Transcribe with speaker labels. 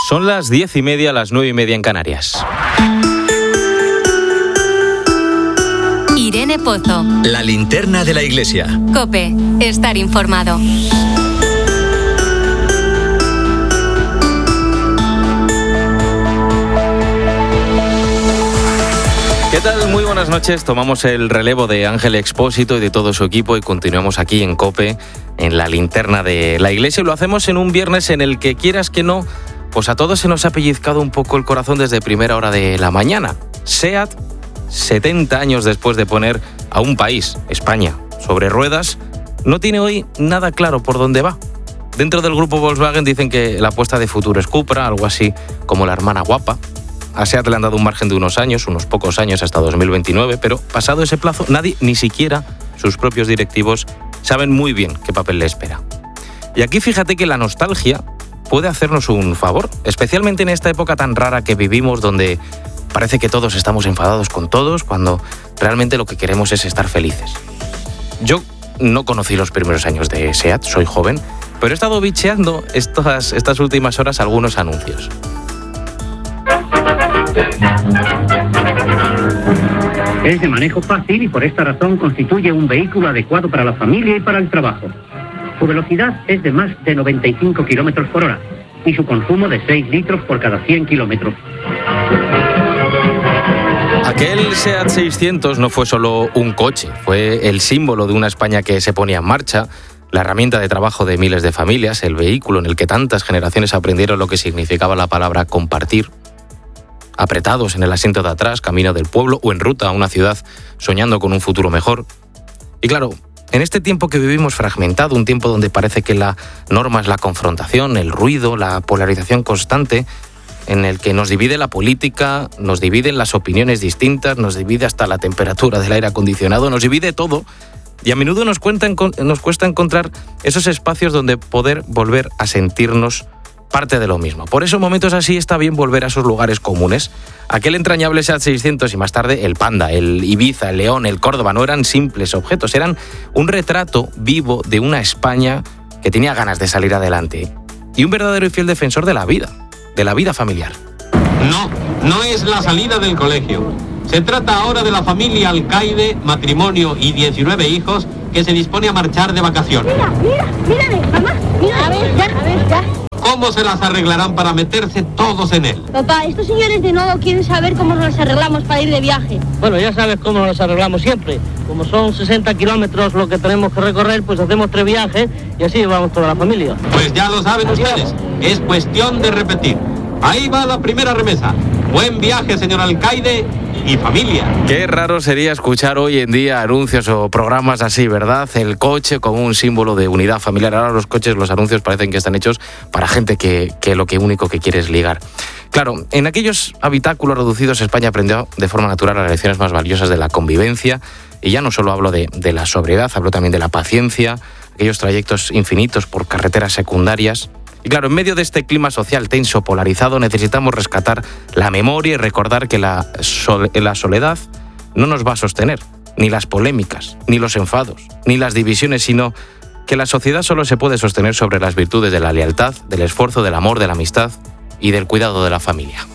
Speaker 1: Son las 10:30, las 9:30 en Canarias.
Speaker 2: Irene Pozo.
Speaker 3: La linterna de la iglesia.
Speaker 2: COPE. Estar informado.
Speaker 1: ¿Qué tal? Muy buenas noches. Tomamos el relevo de Ángel Expósito y de todo su equipo y continuamos aquí en COPE, en la linterna de la iglesia. Y lo hacemos en un viernes en el que, quieras que no, pues a todos se nos ha pellizcado un poco el corazón desde primera hora de la mañana. SEAT, 70 años después de poner a un país, España, sobre ruedas, no tiene hoy nada claro por dónde va. Dentro del grupo Volkswagen dicen que la apuesta de futuro es Cupra, algo así como la hermana guapa. A SEAT le han dado un margen de unos pocos años, hasta 2029, pero pasado ese plazo, nadie, ni siquiera sus propios directivos, saben muy bien qué papel le espera. Y aquí fíjate que la nostalgia puede hacernos un favor, especialmente en esta época tan rara que vivimos, donde parece que todos estamos enfadados con todos, cuando realmente lo que queremos es estar felices. Yo no conocí los primeros años de SEAT, soy joven, pero he estado bicheando estas últimas horas algunos anuncios.
Speaker 4: Es de manejo fácil y por esta razón constituye un vehículo adecuado para la familia y para el trabajo. Su velocidad es de más de 95 kilómetros por hora y su consumo de 6 litros por cada 100 kilómetros.
Speaker 1: Aquel SEAT 600 no fue solo un coche, fue el símbolo de una España que se ponía en marcha, la herramienta de trabajo de miles de familias, el vehículo en el que tantas generaciones aprendieron lo que significaba la palabra compartir. Apretados en el asiento de atrás, camino del pueblo o en ruta a una ciudad soñando con un futuro mejor. Y claro, en este tiempo que vivimos fragmentado, un tiempo donde parece que la norma es la confrontación, el ruido, la polarización constante, en el que nos divide la política, nos dividen las opiniones distintas, nos divide hasta la temperatura del aire acondicionado, nos divide todo, y a menudo nos cuesta encontrar esos espacios donde poder volver a sentirnos parte de lo mismo. Por eso en momentos así está bien volver a esos lugares comunes. Aquel entrañable SEAT 600 y más tarde el Panda, el Ibiza, el León, el Córdoba no eran simples objetos, eran un retrato vivo de una España que tenía ganas de salir adelante y un verdadero y fiel defensor de la vida familiar.
Speaker 5: No es la salida del colegio. Se trata ahora de la familia Alcaide, matrimonio y 19 hijos que se dispone a marchar de vacaciones.
Speaker 6: Mírame, mamá, mira, a ver, ya.
Speaker 5: ¿Cómo se las arreglarán para meterse todos en él?
Speaker 6: Papá, estos señores de nuevo quieren saber cómo nos las arreglamos para ir de viaje.
Speaker 7: Bueno, ya sabes cómo nos las arreglamos siempre. Como son 60 kilómetros lo que tenemos que recorrer, pues hacemos 3 viajes y así vamos toda la familia.
Speaker 5: Pues ya lo saben ustedes, es cuestión de repetir. Ahí va la primera remesa. Buen viaje, señor Alcaide y familia.
Speaker 1: Qué raro sería escuchar hoy en día anuncios o programas así, ¿verdad? El coche como un símbolo de unidad familiar. Ahora los coches, los anuncios parecen que están hechos para gente que lo único que quiere es ligar. Claro, en aquellos habitáculos reducidos España aprendió de forma natural las lecciones más valiosas de la convivencia. Y ya no solo hablo de la sobriedad, hablo también de la paciencia, aquellos trayectos infinitos por carreteras secundarias. Y claro, en medio de este clima social tenso, polarizado, necesitamos rescatar la memoria y recordar que la soledad no nos va a sostener, ni las polémicas, ni los enfados, ni las divisiones, sino que la sociedad solo se puede sostener sobre las virtudes de la lealtad, del esfuerzo, del amor, de la amistad y del cuidado de la familia.